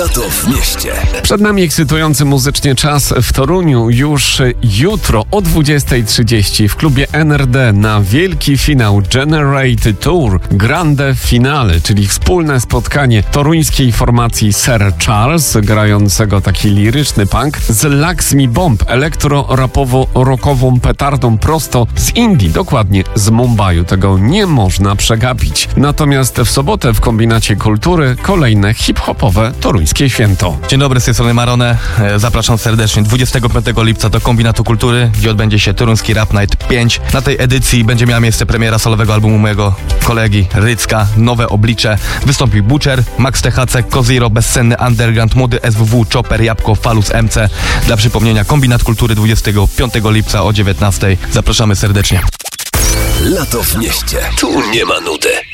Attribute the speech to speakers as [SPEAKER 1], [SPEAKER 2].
[SPEAKER 1] Lato w mieście.
[SPEAKER 2] Przed nami ekscytujący muzycznie czas w Toruniu. Już jutro o 20:30 w klubie NRD na wielki finał Generate Tour Grande Finale, czyli wspólne spotkanie toruńskiej formacji Sir Charles, grającego taki liryczny punk, z Lakshmi Bomb, elektro-rapowo-rockową petardą prosto z Indii, dokładnie z Mumbaiu. Tego nie można przegapić. Natomiast w sobotę w Kombinacie Kultury kolejne hip-hopowe toruńskie święto.
[SPEAKER 3] Dzień dobry, z tej strony Marone. Zapraszam serdecznie 25 lipca do Kombinatu Kultury, gdzie odbędzie się Toruński Rap Night 5. Na tej edycji będzie miała miejsce premiera solowego albumu mojego kolegi Rycka, Nowe Oblicze. Wystąpi Butcher, Max THC, Koziro, Bezsenny Underground, Młody SWW, Chopper, Jabłko, Falus MC. Dla przypomnienia, Kombinat Kultury 25 lipca o 19:00. Zapraszamy serdecznie.
[SPEAKER 1] Lato w mieście. Tu nie ma nudy.